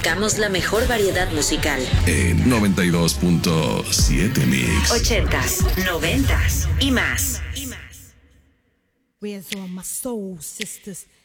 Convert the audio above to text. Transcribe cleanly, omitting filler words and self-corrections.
Buscamos la mejor variedad musical. En 92.7 Mix. 80s, 90s y más. Where's all my soul sisters?